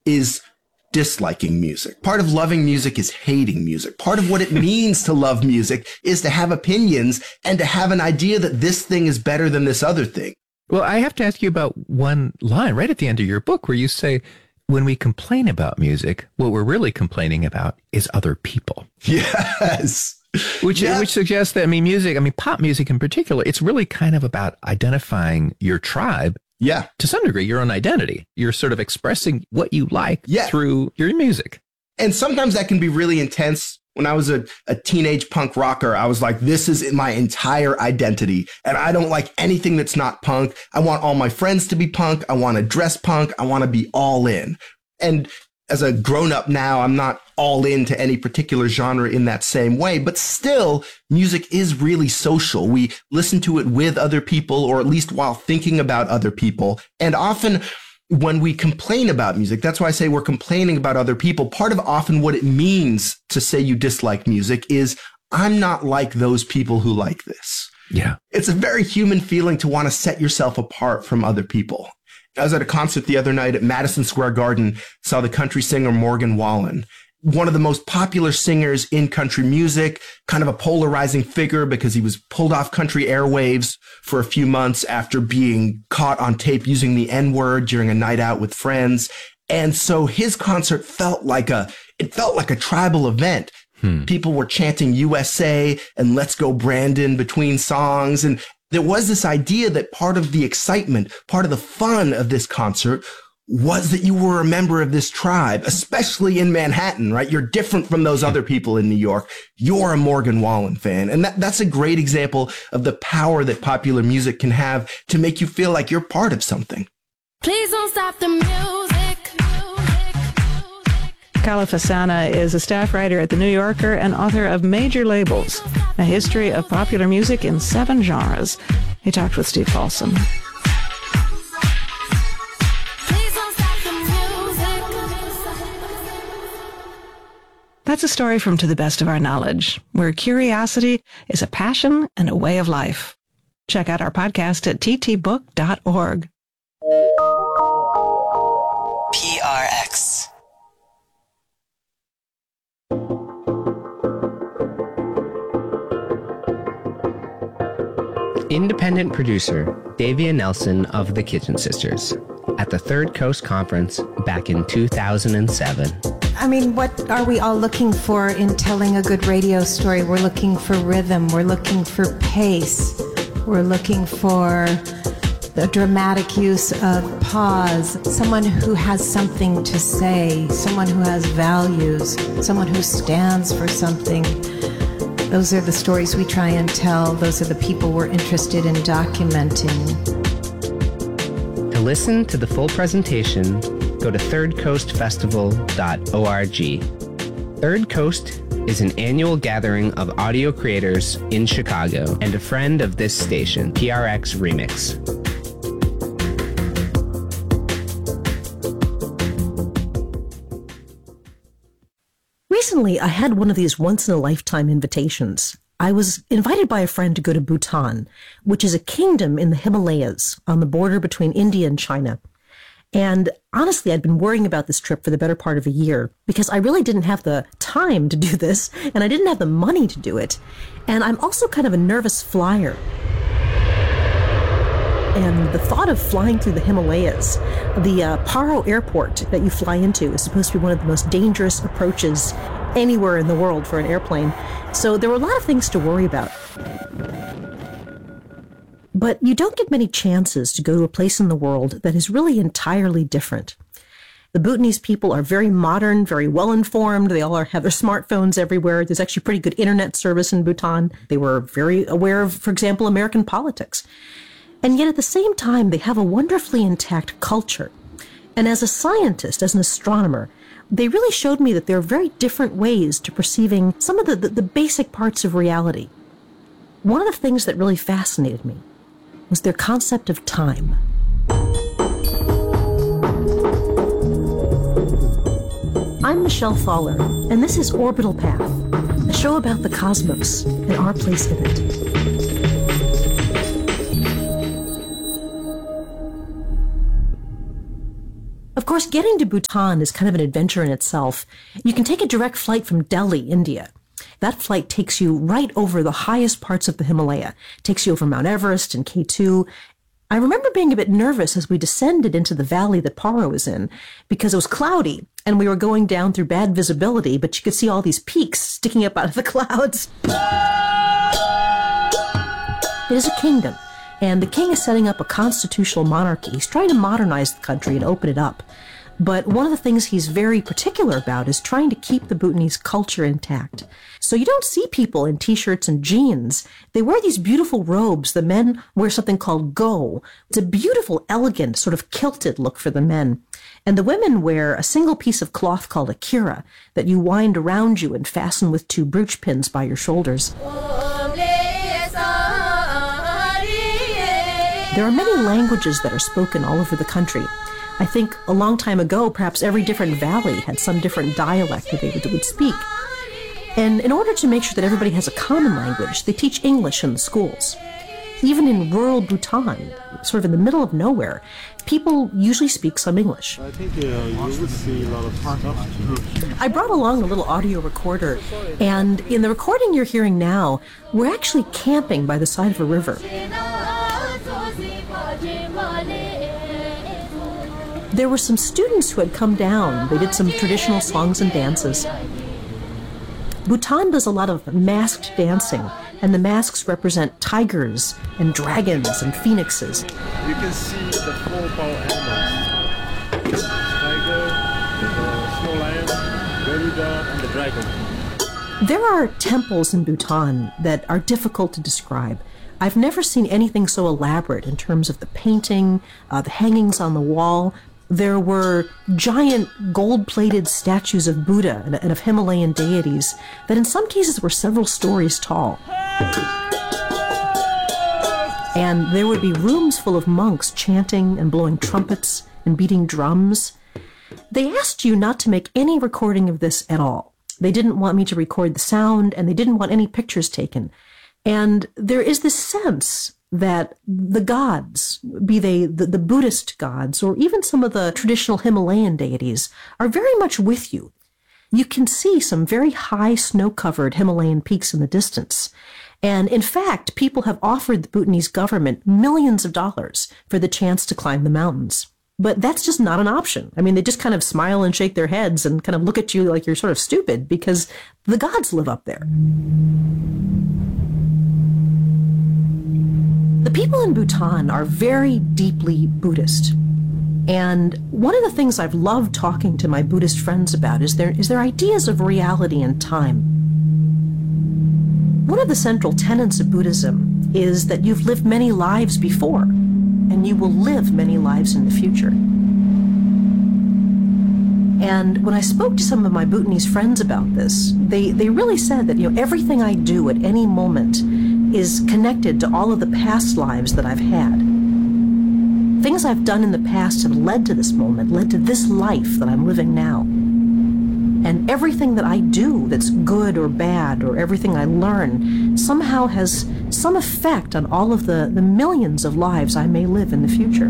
is disliking music. Part of loving music is hating music. Part of what it means to love music is to have opinions and to have an idea that this thing is better than this other thing. Well, I have to ask you about one line right at the end of your book where you say, when we complain about music, what we're really complaining about is other people. Yes. Which suggests that, pop music in particular, it's really kind of about identifying your tribe. Yeah. To some degree, your own identity. You're sort of expressing what you like through your music. And sometimes that can be really intense. When I was a teenage punk rocker, I was like, this is my entire identity. And I don't like anything that's not punk. I want all my friends to be punk. I want to dress punk. I want to be all in. And as a grown up now, I'm not all into any particular genre in that same way, but still music is really social. We listen to it with other people, or at least while thinking about other people. And often when we complain about music, that's why I say we're complaining about other people. Part of often what it means to say you dislike music is I'm not like those people who like this. Yeah. It's a very human feeling to want to set yourself apart from other people. I was at a concert the other night at Madison Square Garden, saw the country singer Morgan Wallen, one of the most popular singers in country music, kind of a polarizing figure because he was pulled off country airwaves for a few months after being caught on tape using the N-word during a night out with friends. And so his concert felt like a tribal event. People were chanting USA and Let's Go Brandon between songs. And there was this idea that part of the excitement, part of the fun of this concert was that you were a member of this tribe, especially in Manhattan, right? You're different from those other people in New York. You're a Morgan Wallen fan. And that's a great example of the power that popular music can have to make you feel like you're part of something. Please don't stop the music. Kala Fasana is a staff writer at The New Yorker and author of Major Labels, a history of popular music in 7 genres. He talked with Steve Paulson. That's a story from To the Best of Our Knowledge, where curiosity is a passion and a way of life. Check out our podcast at ttbook.org. PRX. Independent producer Davia Nelson of the Kitchen Sisters at the Third Coast Conference back in 2007. What are we all looking for in telling a good radio story? We're looking for rhythm. We're looking for pace. We're looking for the dramatic use of pause. Someone who has something to say. Someone who has values. Someone who stands for something. Those are the stories we try and tell. Those are the people we're interested in documenting. To listen to the full presentation, go to thirdcoastfestival.org. Third Coast is an annual gathering of audio creators in Chicago and a friend of this station, PRX Remix. Recently, I had one of these once-in-a-lifetime invitations. I was invited by a friend to go to Bhutan, which is a kingdom in the Himalayas on the border between India and China. And honestly, I'd been worrying about this trip for the better part of a year because I really didn't have the time to do this, and I didn't have the money to do it. And I'm also kind of a nervous flyer. And the thought of flying through the Himalayas, the Paro airport that you fly into is supposed to be one of the most dangerous approaches anywhere in the world for an airplane. So there were a lot of things to worry about. But you don't get many chances to go to a place in the world that is really entirely different. The Bhutanese people are very modern, very well-informed. They all have their smartphones everywhere. There's actually pretty good internet service in Bhutan. They were very aware of, for example, American politics. And yet at the same time, they have a wonderfully intact culture. And as a scientist, as an astronomer, they really showed me that there are very different ways to perceiving some of the basic parts of reality. One of the things that really fascinated me was their concept of time. I'm Michelle Thaller, and this is Orbital Path, a show about the cosmos and our place in it. Of course, course, getting to Bhutan is kind of an adventure in itself. You can take a direct flight from Delhi, India. That flight takes you right over the highest parts of the Himalaya. It takes you over Mount Everest and K2. I remember being a bit nervous as we descended into the valley that Paro is in, because it was cloudy and we were going down through bad visibility, but you could see all these peaks sticking up out of the clouds. It is a kingdom, and the king is setting up a constitutional monarchy. He's trying to modernize the country and open it up. But one of the things he's very particular about is trying to keep the Bhutanese culture intact. So you don't see people in t-shirts and jeans. They wear these beautiful robes. The men wear something called go. It's a beautiful, elegant, sort of kilted look for the men. And the women wear a single piece of cloth called a kira that you wind around you and fasten with 2 brooch pins by your shoulders. There are many languages that are spoken all over the country. I think a long time ago, perhaps every different valley had some different dialect that they would speak. And in order to make sure that everybody has a common language, they teach English in the schools. Even in rural Bhutan, sort of in the middle of nowhere, people usually speak some English. I think you would see a lot of stuff. I brought along a little audio recorder, and in the recording you're hearing now, we're actually camping by the side of a river. There were some students who had come down. They did some traditional songs and dances. Bhutan does a lot of masked dancing, and the masks represent tigers and dragons and phoenixes. You can see the 4 power animals. Tiger, the snow lion, Garuda, and the dragon. There are temples in Bhutan that are difficult to describe. I've never seen anything so elaborate in terms of the painting, the hangings on the wall. There were giant gold-plated statues of Buddha and of Himalayan deities that in some cases were several stories tall. And there would be rooms full of monks chanting and blowing trumpets and beating drums. They asked you not to make any recording of this at all. They didn't want me to record the sound, and they didn't want any pictures taken. And there is this sense that the gods, be they the Buddhist gods or even some of the traditional Himalayan deities, are very much with you. You can see some very high snow-covered Himalayan peaks in the distance. And in fact, people have offered the Bhutanese government millions of dollars for the chance to climb the mountains. But that's just not an option. I mean, they just kind of smile and shake their heads and kind of look at you like you're sort of stupid because the gods live up there. The people in Bhutan are very deeply Buddhist. And one of the things I've loved talking to my Buddhist friends about is their ideas of reality and time. One of the central tenets of Buddhism is that you've lived many lives before, and you will live many lives in the future. And when I spoke to some of my Bhutanese friends about this, they really said that, everything I do at any moment is connected to all of the past lives that I've had. Things I've done in the past have led to this moment, led to this life that I'm living now. And everything that I do that's good or bad, or everything I learn, somehow has some effect on all of the millions of lives I may live in the future.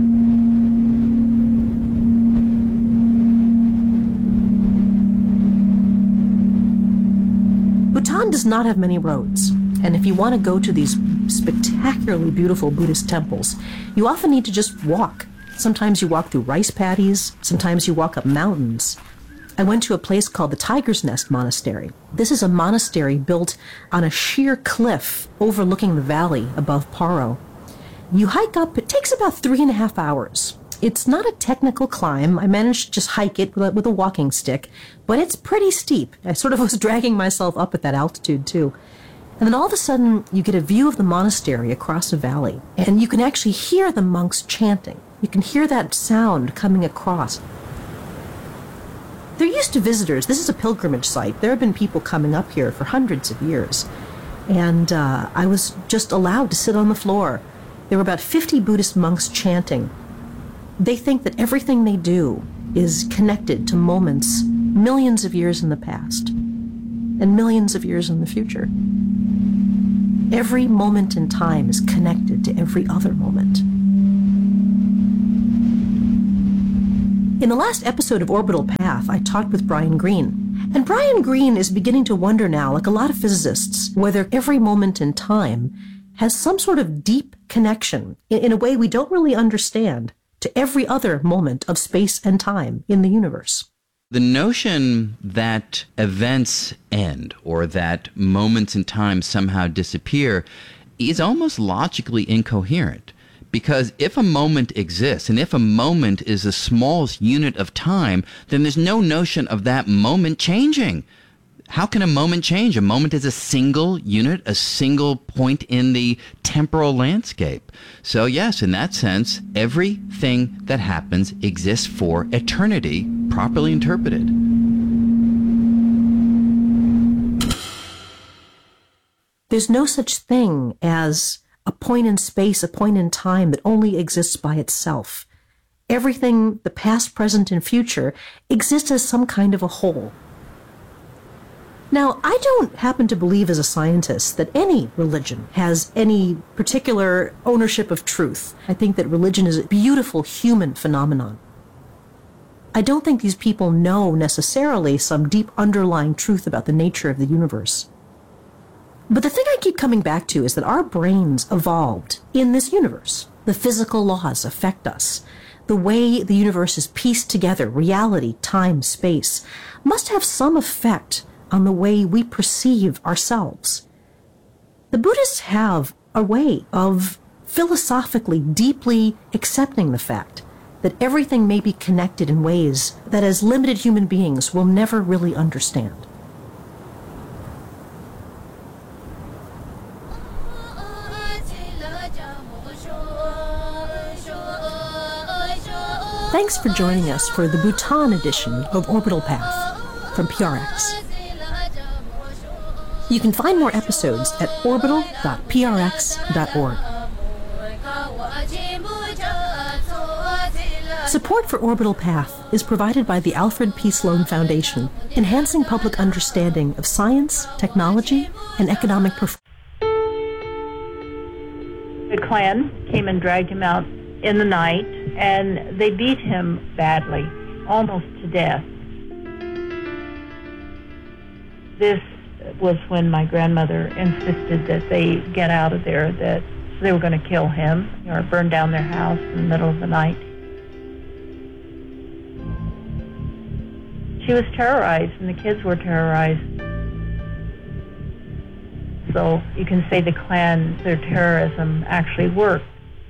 Bhutan does not have many roads. And if you want to go to these spectacularly beautiful Buddhist temples, you often need to just walk. Sometimes you walk through rice paddies. Sometimes you walk up mountains. I went to a place called the Tiger's Nest Monastery. This is a monastery built on a sheer cliff overlooking the valley above Paro. You hike up. It takes about 3.5 hours. It's not a technical climb. I managed to just hike it with a walking stick, but it's pretty steep. I sort of was dragging myself up at that altitude, too. And then all of a sudden, you get a view of the monastery across a valley, and you can actually hear the monks chanting. You can hear that sound coming across. They're used to visitors. This is a pilgrimage site. There have been people coming up here for hundreds of years. And I was just allowed to sit on the floor. There were about 50 Buddhist monks chanting. They think that everything they do is connected to moments millions of years in the past and millions of years in the future. Every moment in time is connected to every other moment. In the last episode of Orbital Path, I talked with Brian Greene. And Brian Greene is beginning to wonder now, like a lot of physicists, whether every moment in time has some sort of deep connection, in a way we don't really understand, to every other moment of space and time in the universe. The notion that events end or that moments in time somehow disappear is almost logically incoherent. Because if a moment exists, and if a moment is the smallest unit of time, then there's no notion of that moment changing. How can a moment change? A moment is a single unit, a single point in the temporal landscape. So yes, in that sense, everything that happens exists for eternity, properly interpreted. There's no such thing as a point in space, a point in time that only exists by itself. Everything, the past, present, and future, exists as some kind of a whole. Now, I don't happen to believe as a scientist that any religion has any particular ownership of truth. I think that religion is a beautiful human phenomenon. I don't think these people know necessarily some deep underlying truth about the nature of the universe. But the thing I keep coming back to is that our brains evolved in this universe. The physical laws affect us. The way the universe is pieced together, reality, time, space, must have some effect on the way we perceive ourselves. The Buddhists have a way of philosophically, deeply accepting the fact that everything may be connected in ways that as limited human beings will never really understand. Thanks for joining us for the Bhutan edition of Orbital Path from PRX. You can find more episodes at orbital.prx.org. Support for Orbital Path is provided by the Alfred P. Sloan Foundation, enhancing public understanding of science, technology, and economic performance. The Klan came and dragged him out in the night, and they beat him badly, almost to death. This was when my grandmother insisted that they get out of there, that they were going to kill him or burn down their house in the middle of the night. She was terrorized, and the kids were terrorized. So you can say the Klan, their terrorism actually worked.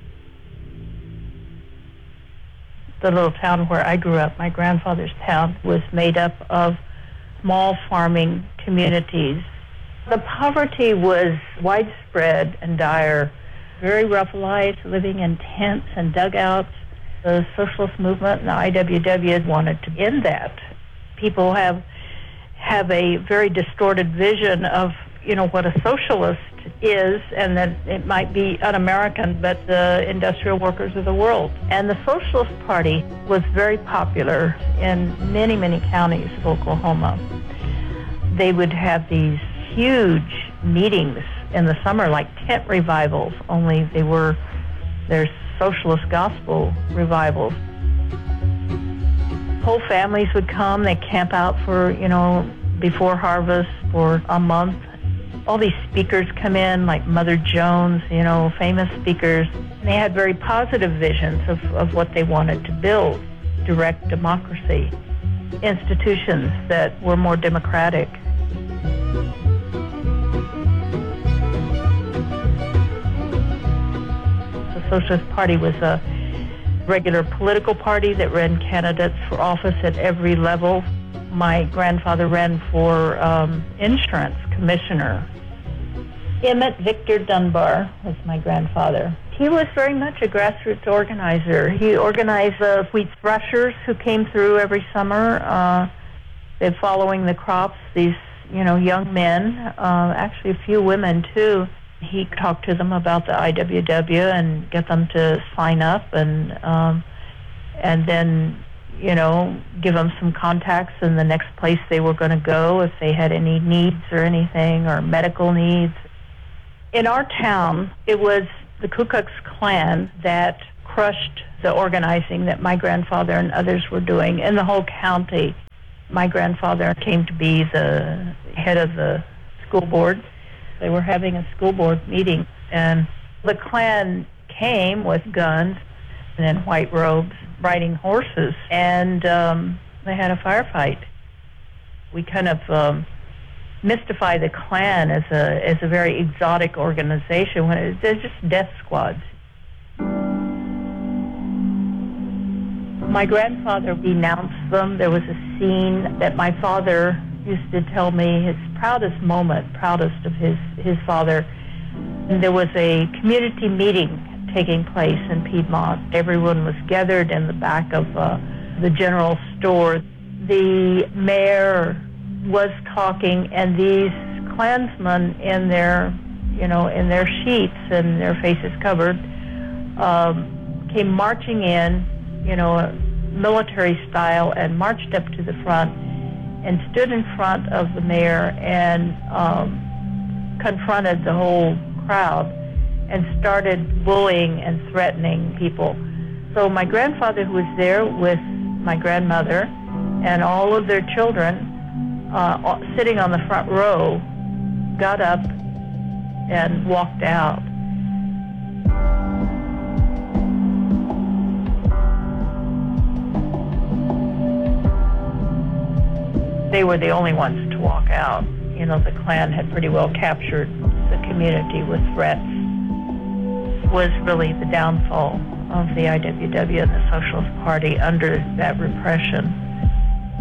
The little town where I grew up, my grandfather's town, was made up of small farming communities. The poverty was widespread and dire. Very rough lives, living in tents and dugouts. The socialist movement and the IWW wanted to end that. People have a very distorted vision of, what a socialist is, and that it might be un-American, but the industrial workers of the world. And the Socialist Party was very popular in many, many counties of Oklahoma. They would have these huge meetings in the summer, like tent revivals, only they're socialist gospel revivals. Whole families would come, they camp out for, before harvest for a month. All these speakers come in, like Mother Jones, famous speakers. And they had very positive visions of what they wanted to build, direct democracy, institutions that were more democratic. The Socialist Party was a regular political party that ran candidates for office at every level. My grandfather ran for insurance commissioner. Emmett Victor Dunbar was my grandfather. He was very much a grassroots organizer. He organized the wheat threshers who came through every summer. They're following the crops, these, young men, actually a few women too. He talked to them about the IWW and get them to sign up and then, give them some contacts in the next place they were going to go if they had any needs or anything, or medical needs. In our town, it was the Ku Klux Klan that crushed the organizing that my grandfather and others were doing in the whole county. My grandfather came to be the head of the school board. They were having a school board meeting, and the Klan came with guns and in white robes, riding horses, and they had a firefight. We kind of mystify the Klan as a very exotic organization when they're just death squads. My grandfather denounced them. There was a scene that my father used to tell me his proudest moment, proudest of his father. And there was a community meeting taking place in Piedmont. Everyone was gathered in the back of the general store. The mayor was talking, and these Klansmen in their sheets and their faces covered, came marching in, military style, and marched up to the front and stood in front of the mayor and confronted the whole crowd and started bullying and threatening people. So my grandfather, who was there with my grandmother and all of their children, sitting on the front row, got up and walked out. They were the only ones to walk out. The Klan had pretty well captured the community with threats. It was really the downfall of the IWW and the Socialist Party under that repression.